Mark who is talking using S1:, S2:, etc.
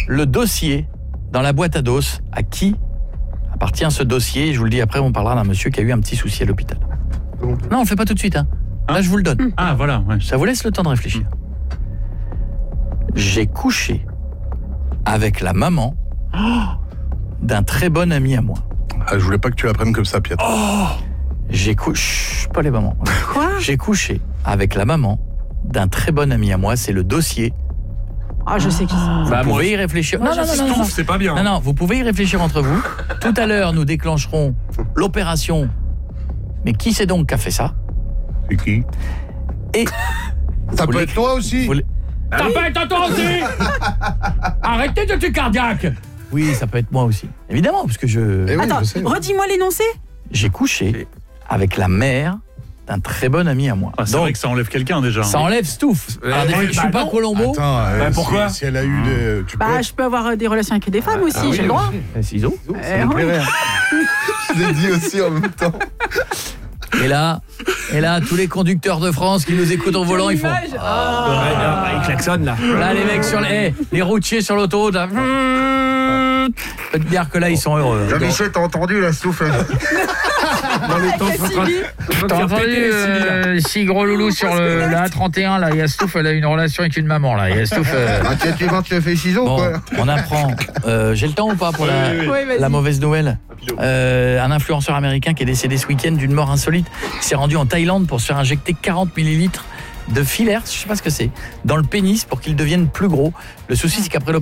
S1: le dossier dans la boîte à dos. À qui appartient ce dossier? Je vous le dis après, on parlera d'un monsieur qui a eu un petit souci à l'hôpital. Non, on le fait pas tout de suite. Là, je vous le donne.
S2: Ah, voilà. Ouais.
S1: Ça vous laisse le temps de réfléchir. J'ai couché avec la maman d'un très bon ami à moi.
S3: Ah, je voulais pas que tu l'apprennes comme ça, Piet.
S1: J'ai couché... Pas les mamans.
S4: Quoi?
S1: J'ai couché avec la maman d'un très bon ami à moi. C'est le dossier.
S4: Ah, je sais qui c'est.
S1: Vous pouvez y réfléchir. Non,
S2: c'est pas bien.
S1: Non, vous pouvez y réfléchir entre vous. Tout à l'heure, nous déclencherons l'opération. Mais qui c'est donc qui a fait ça?
S3: C'est qui?
S1: Et
S5: Ça peut être toi aussi.
S1: Ça peut être toi aussi. Arrêtez de tuer cardiaque. Oui, ça peut être moi aussi. Évidemment, parce que
S5: Eh oui,
S4: Attends,
S5: je sais.
S4: redis-moi l'énoncé.
S1: j'ai couché avec la mère d'un très bon ami à moi.
S2: Ah, c'est vrai que ça enlève quelqu'un déjà.
S1: Ça enlève Stouff. Je suis pas Colombo.
S5: Attends,
S2: pourquoi
S5: si elle a eu des... Tu peux
S4: Bah, je peux avoir des relations avec des femmes aussi, j'ai le droit.
S1: Ciseaux.
S5: ça me plairait. Je l'ai dit aussi en même temps.
S1: Et là, tous les conducteurs de France qui nous écoutent au volant, ils font.
S6: Il klaxonne là.
S1: Là, les mecs sur les routiers sur l'autoroute, là. Je peux te dire que là, ils sont heureux.
S5: Jean-Michel, t'as entendu la souffle?
S6: Dans les temps,
S1: T'as entendu si gros loulou sur la A31 là, il y a Stouff, elle a une relation avec une maman là. Il y a Stouff.
S5: Tu te fais ciseaux
S1: Bon,
S5: quoi.
S1: on apprend. J'ai le temps ou pas pour
S4: vas-y.
S1: la mauvaise nouvelle? Un influenceur américain qui est décédé ce week-end d'une mort insolite s'est rendu en Thaïlande pour se faire injecter 40 millilitres de fillers, je sais pas ce que c'est, dans le pénis pour qu'il devienne plus gros. Le souci, c'est qu'après